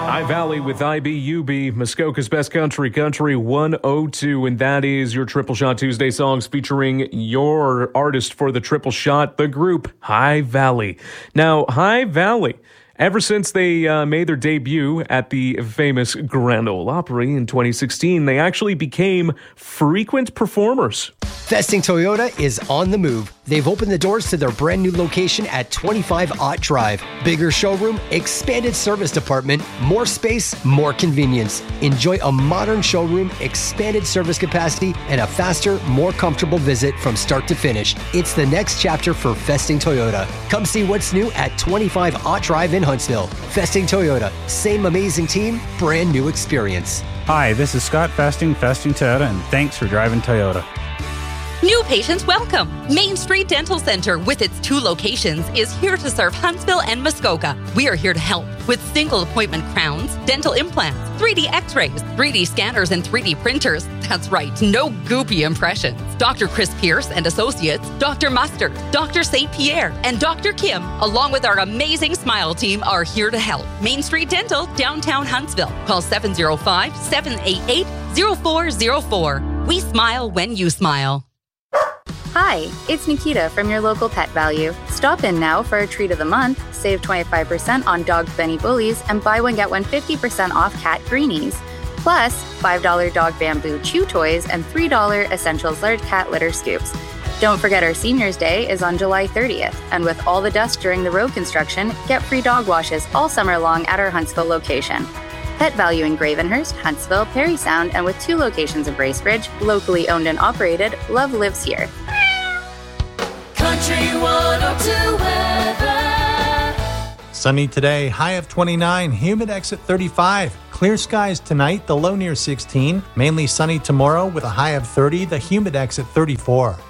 High Valley with IBUB, Muskoka's Best Country 102, and that is your Triple Shot Tuesday songs featuring your artist for the Triple Shot, the group High Valley. Now, High Valley, ever since they made their debut at the famous Grand Ole Opry in 2016, they actually became frequent performers. Festing Toyota is on the move. They've opened the doors to their brand new location at 25 Ott Drive. Bigger showroom, expanded service department, more space, more convenience. Enjoy a modern showroom, expanded service capacity, and a faster, more comfortable visit from start to finish. It's the next chapter for Festing Toyota. Come see what's new at 25 Ott Drive in Huntsville. Festing Toyota, same amazing team, brand new experience. Hi, this is Scott Festing Toyota, and thanks for driving Toyota. New patients welcome. Main Street Dental Center, with its 2 locations, is here to serve Huntsville and Muskoka. We are here to help with single appointment crowns, dental implants, 3D x-rays, 3D scanners, and 3D printers. That's right, no goopy impressions. Dr. Chris Pierce and Associates, Dr. Mustard, Dr. St. Pierre, and Dr. Kim, along with our amazing Smile team, are here to help. Main Street Dental, downtown Huntsville. Call 705-788-0404. We smile when you smile. Hi, it's Nikita from your local Pet Value. Stop in now for a treat of the month, save 25% on dog Benny Bullies, and buy one get one 50% off cat greenies. Plus, $5 dog bamboo chew toys and $3 Essentials large cat litter scoops. Don't forget our Seniors Day is on July 30th, and with all the dust during the road construction, get free dog washes all summer long at our Huntsville location. Pet Value in Gravenhurst, Huntsville, Perry Sound, and with 2 locations of Bracebridge, locally owned and operated, love lives here. Country 102 weather. Sunny today, high of 29, humid exit 35. Clear skies tonight, the low near 16. Mainly sunny tomorrow with a high of 30, the humid exit 34.